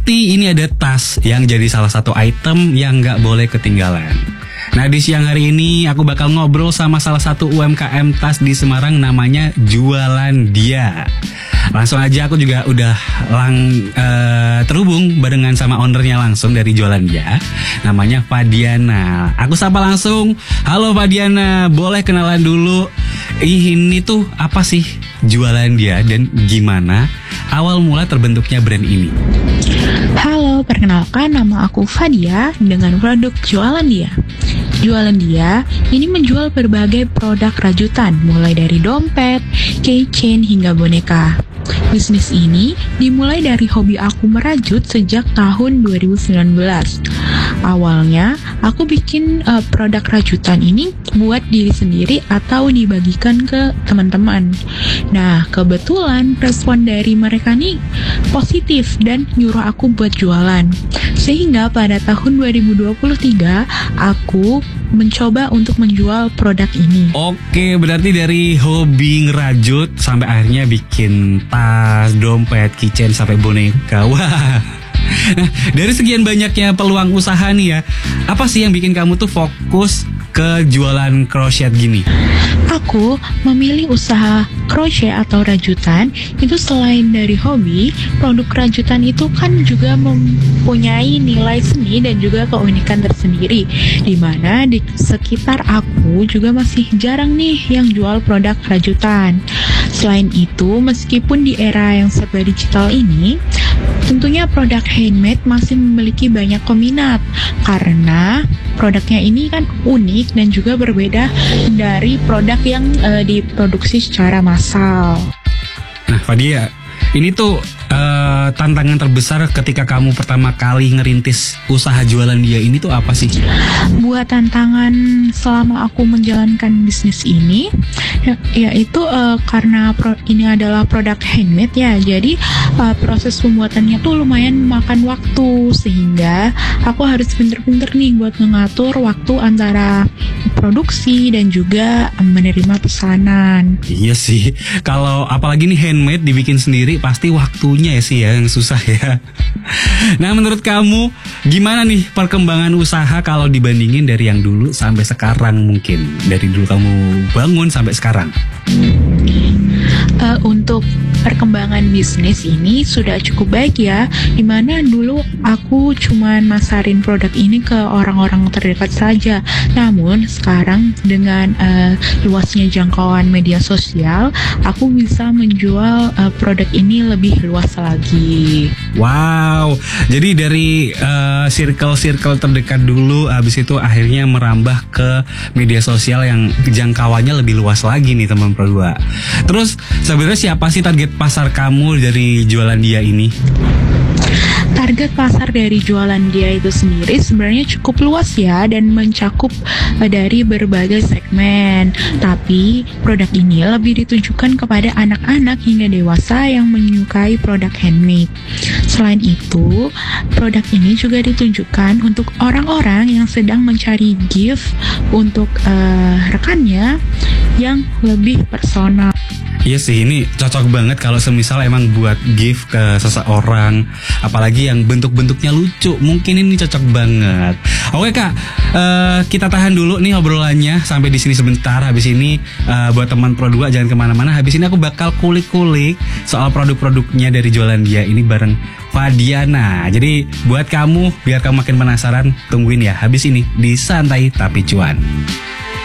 pasti ini ada tas yang jadi salah satu item yang nggak boleh ketinggalan. Nah, di siang hari ini aku bakal ngobrol sama salah satu UMKM tas di Semarang, namanya Jualan Dia. Langsung aja aku juga udah terhubung barengan sama ownernya langsung dari Jualan Dia, namanya Fadiana. Aku sapa langsung. Halo Fadiana, boleh kenalan dulu? Ini tuh apa sih Jualan Dia dan gimana awal mula terbentuknya brand ini? Halo, perkenalkan nama aku Fadia dengan produk Jualan Dia. Jualan Dia ini menjual berbagai produk rajutan, mulai dari dompet, keychain, hingga boneka. Bisnis ini dimulai dari hobi aku merajut sejak tahun 2019. Awalnya, aku bikin produk rajutan ini buat diri sendiri atau dibagikan ke teman-teman. Nah, kebetulan respon dari mereka nih positif dan nyuruh aku buat jualan. Sehingga pada tahun 2023, aku mencoba untuk menjual produk ini. Oke, berarti dari hobi ngerajut sampai akhirnya bikin tas, dompet, keychain, sampai boneka. Wah. Nah, dari sekian banyaknya peluang usaha nih ya, apa sih yang bikin kamu tuh fokus ke jualan crochet gini? Aku memilih usaha crochet atau rajutan itu selain dari hobi, produk rajutan itu kan juga mempunyai nilai seni dan juga keunikan tersendiri, di mana di sekitar aku juga masih jarang nih yang jual produk rajutan. Selain itu, meskipun di era yang serba digital ini, tentunya produk handmade masih memiliki banyak peminat karena produknya ini kan unik dan juga berbeda dari produk yang diproduksi secara massal. Nah, Fadia, ini tuh tantangan terbesar ketika kamu pertama kali ngerintis usaha Jualan Dia ini tuh apa sih? Buat tantangan selama aku menjalankan bisnis ini, yaitu karena ini adalah produk handmade ya, jadi proses pembuatannya tuh lumayan memakan waktu, sehingga aku harus pinter-pinter nih buat mengatur waktu antara produksi dan juga menerima pesanan. Iya sih, kalau apalagi nih handmade dibikin sendiri pasti waktunya ya sih ya yang susah ya. Nah, menurut kamu gimana nih perkembangan usaha kalau dibandingin dari yang dulu sampai sekarang, mungkin dari dulu kamu bangun sampai sekarang? Untuk perkembangan bisnis ini sudah cukup baik ya, dimana dulu aku cuman masarin produk ini ke orang-orang terdekat saja. Namun sekarang dengan luasnya jangkauan media sosial, aku bisa menjual produk ini lebih luas lagi. Wow, jadi dari circle-circle terdekat dulu, habis itu akhirnya merambah ke media sosial yang jangkauannya lebih luas lagi nih teman berdua. Terus sebenarnya siapa sih target pasar kamu dari Jualan Dia ini? Target pasar dari Jualan Dia itu sendiri sebenarnya cukup luas ya dan mencakup dari berbagai segmen. Tapi produk ini lebih ditujukan kepada anak-anak hingga dewasa yang menyukai produk handmade. Selain itu, produk ini juga ditujukan untuk orang-orang yang sedang mencari gift untuk rekannya yang lebih personal. Iya sih, ini cocok banget kalau semisal emang buat gift ke seseorang, apalagi yang bentuk-bentuknya lucu, mungkin ini cocok banget. Oke Kak, kita tahan dulu nih obrolannya sampai di sini sebentar. Habis ini buat teman Pro 2 jangan kemana-mana. Habis ini aku bakal kulik-kulik soal produk-produknya dari Jualan Dia ini bareng Fadiana. Jadi buat kamu, biar kamu makin penasaran, tungguin ya habis ini di Santai Tapi Cuan.